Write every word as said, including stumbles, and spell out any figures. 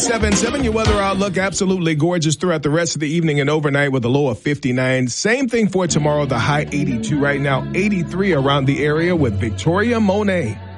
seven seven, your weather outlook, absolutely gorgeous throughout the rest of the evening and overnight with a low of fifty-nine. Same thing for tomorrow, the high eighty-two right now, eighty-three around the area with Victoria Monet.